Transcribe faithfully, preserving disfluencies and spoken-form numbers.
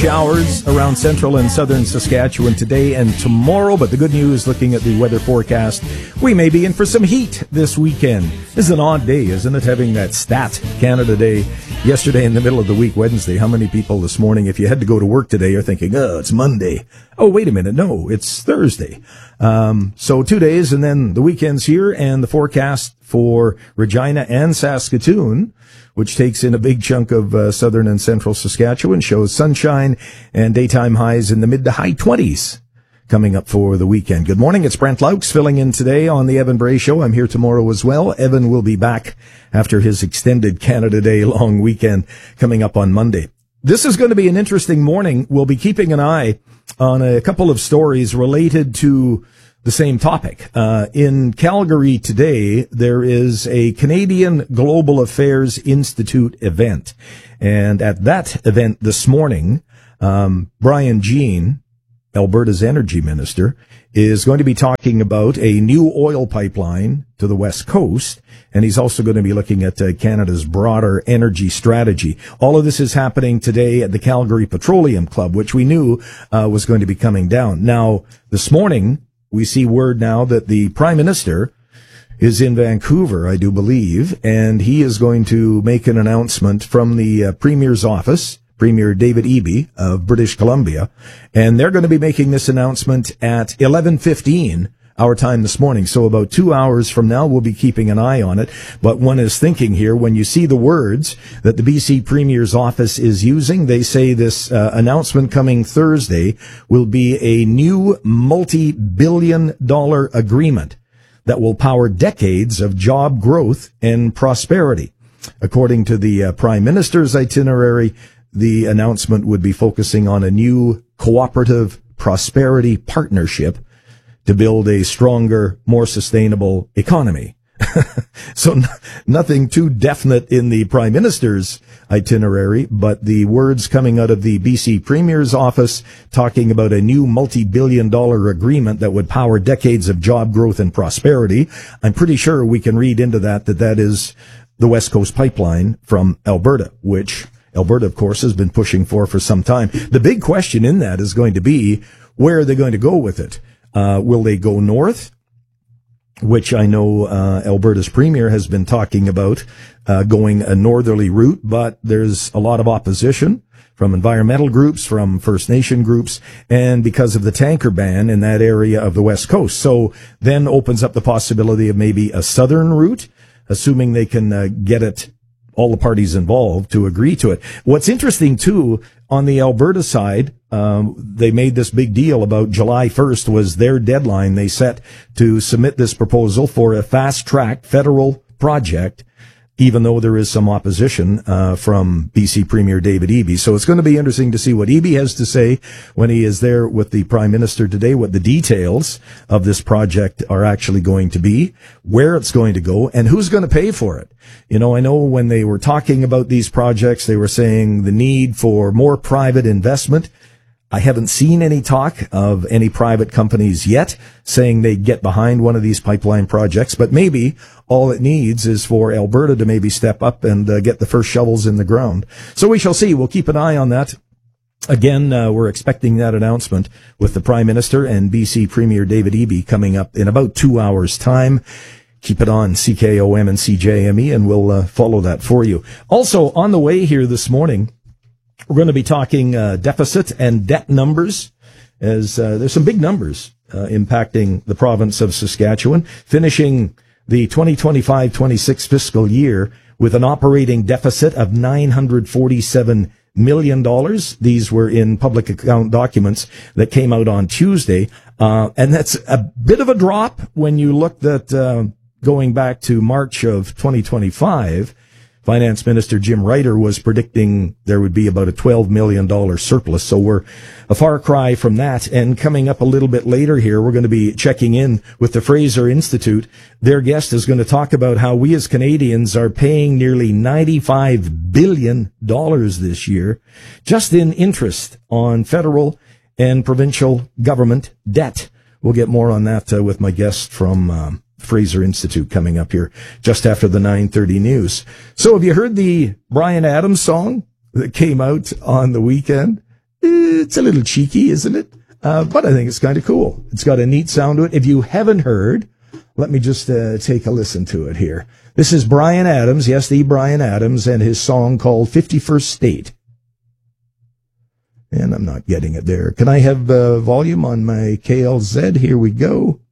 Showers around central and southern Saskatchewan today and tomorrow, but the good news, looking at the weather forecast, we may be in for some heat this weekend. This is an odd day, isn't it, having that Stat Canada Day yesterday in the middle of the week, Wednesday. How many people this morning, if you had to go to work today, are thinking, oh, it's Monday. Oh, wait a minute, no, it's Thursday. Um, so two days and then the weekend's here, and the forecast for Regina and Saskatoon, which takes in a big chunk of uh, southern and central Saskatchewan, shows sunshine and daytime highs in the mid to high twenties coming up for the weekend. Good morning, it's Brent Laux filling in today on the Evan Bray Show. I'm here tomorrow as well. Evan will be back after his extended Canada Day long weekend coming up on Monday. This is going to be an interesting morning. We'll be keeping an eye on a couple of stories related to the same topic. Uh, in Calgary today, there is a Canadian Global Affairs Institute event. And at that event this morning, um, Brian Jean, Alberta's energy minister, is going to be talking about a new oil pipeline to the West Coast. And he's also going to be looking at uh, Canada's broader energy strategy. All of this is happening today at the Calgary Petroleum Club, which we knew uh, was going to be coming down. Now, this morning, we see word now that the Prime Minister is in Vancouver, I do believe, and he is going to make an announcement from the uh, Premier's office, Premier David Eby of British Columbia, and they're going to be making this announcement at eleven fifteen our time this morning. So about two hours from now, we'll be keeping an eye on it. But one is thinking here, when you see the words that the B C Premier's office is using, they say this uh, announcement coming Thursday will be a new multi-billion dollar agreement that will power decades of job growth and prosperity. According to the uh, Prime Minister's itinerary, the announcement would be focusing on a new cooperative prosperity partnership to build a stronger, more sustainable economy. So n- nothing too definite in the Prime Minister's itinerary, but the words coming out of the B C Premier's office talking about a new multi-billion dollar agreement that would power decades of job growth and prosperity. I'm pretty sure we can read into that that that is the West Coast Pipeline from Alberta, which Alberta, of course, has been pushing for for some time. The big question in that is going to be, where are they going to go with it? Uh, will they go north, which I know uh, Alberta's Premier has been talking about, uh, going a northerly route, but there's a lot of opposition from environmental groups, from First Nation groups, and because of the tanker ban in that area of the West Coast. So then opens up the possibility of maybe a southern route, assuming they can uh, get it, all the parties involved, to agree to it. What's interesting, too, on the Alberta side, um, they made this big deal about July first was their deadline they set to submit this proposal for a fast-track federal project, even though there is some opposition uh, from B C Premier David Eby. So it's going to be interesting to see what Eby has to say when he is there with the Prime Minister today, what the details of this project are actually going to be, where it's going to go, and who's going to pay for it. You know, I know when they were talking about these projects, they were saying the need for more private investment. I haven't seen any talk of any private companies yet saying they'd get behind one of these pipeline projects, but maybe all it needs is for Alberta to maybe step up and uh, get the first shovels in the ground. So we shall see. We'll keep an eye on that. Again, uh, we're expecting that announcement with the Prime Minister and B C Premier David Eby coming up in about two hours' time. Keep it on C K O M and C J M E, and we'll uh, follow that for you. Also, on the way here this morning, we're going to be talking uh, deficit and debt numbers, as uh, there's some big numbers uh, impacting the province of Saskatchewan, finishing the twenty twenty-five twenty-six fiscal year with an operating deficit of nine hundred forty-seven million dollars. These were in public account documents that came out on Tuesday, uh, and that's a bit of a drop when you look at uh, going back to March of twenty twenty-five. Finance Minister Jim Ryder was predicting there would be about a twelve million dollars surplus. So we're a far cry from that. And coming up a little bit later here, we're going to be checking in with the Fraser Institute. Their guest is going to talk about how we as Canadians are paying nearly ninety-five billion dollars this year just in interest on federal and provincial government debt. We'll get more on that uh, with my guest from um, Fraser Institute coming up here just after the nine thirty news. So have you heard the Bryan Adams song that came out on the weekend? it's a little cheeky, isn't it? Uh, but I think it's kind of cool. It's got a neat sound to it. If you haven't heard, let me just uh, take a listen to it here. This is Bryan Adams, yes, the Bryan Adams, and his song called fifty-first State. And I'm not getting it there. Can I have uh, volume on my K L Z? Here we go.